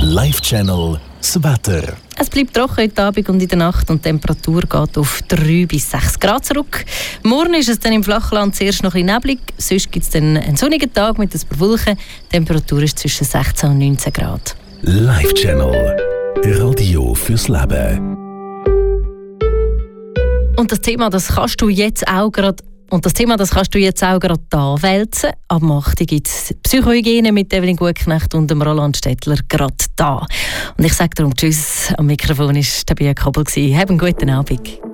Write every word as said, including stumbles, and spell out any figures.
Live-Channel das Wetter. Es bleibt trocken heute Abend und in der Nacht und die Temperatur geht auf drei bis sechs Grad zurück. Morgen ist es dann im Flachland zuerst noch ein bisschen neblig, sonst gibt es dann einen sonnigen Tag mit ein paar Wolken. Die Temperatur ist zwischen sechzehn und neunzehn Grad. Live-Channel. Radio fürs Leben. Und das Thema, das kannst du jetzt auch gerade Und das Thema, das kannst du jetzt auch gerade da wälzen. Ab acht Uhr gibt es Psychohygiene mit Evelyn Gutknecht und dem Roland Stettler gerade da. Und ich sage darum Tschüss. Am Mikrofon war Tabia Koppel. Hab einen guten Abend.